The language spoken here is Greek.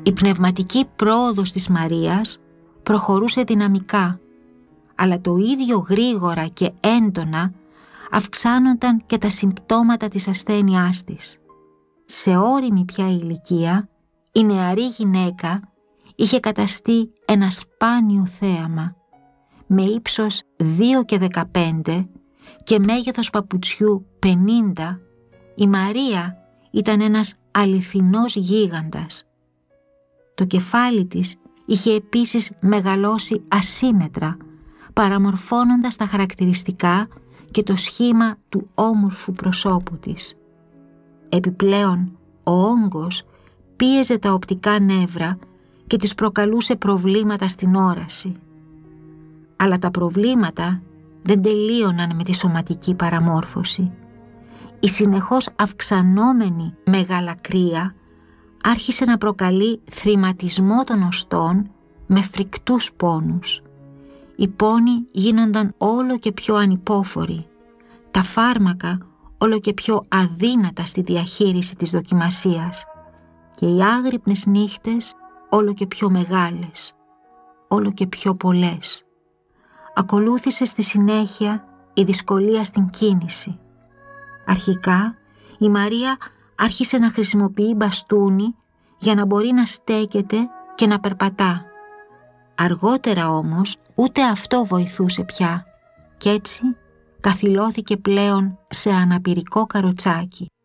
Η πνευματική πρόοδος της Μαρίας προχωρούσε δυναμικά, αλλά το ίδιο γρήγορα και έντονα αυξάνονταν και τα συμπτώματα της ασθένειάς της. Σε ώριμη πια ηλικία, η νεαρή γυναίκα είχε καταστεί ένα σπάνιο θέαμα. Με ύψος 2,15 και μέγεθος παπουτσιού 50, η Μαρία ήταν ένας αληθινός γίγαντας. Το κεφάλι της είχε επίσης μεγαλώσει ασύμετρα, παραμορφώνοντας τα χαρακτηριστικά και το σχήμα του όμορφου προσώπου της. Επιπλέον, ο όγκος πίεζε τα οπτικά νεύρα και της προκαλούσε προβλήματα στην όραση. Αλλά τα προβλήματα δεν τελείωναν με τη σωματική παραμόρφωση. Η συνεχώς αυξανόμενη μεγαλακρία άρχισε να προκαλεί θρηματισμό των οστών με φρικτούς πόνους. Οι πόνοι γίνονταν όλο και πιο ανυπόφοροι, τα φάρμακα όλο και πιο αδύνατα στη διαχείριση της δοκιμασίας και οι άγρυπνες νύχτες όλο και πιο μεγάλες, όλο και πιο πολλές. Ακολούθησε στη συνέχεια η δυσκολία στην κίνηση. Αρχικά η Μαρία άρχισε να χρησιμοποιεί μπαστούνι για να μπορεί να στέκεται και να περπατά. Αργότερα όμως ούτε αυτό βοηθούσε πια κι έτσι καθυλώθηκε πλέον σε αναπηρικό καροτσάκι.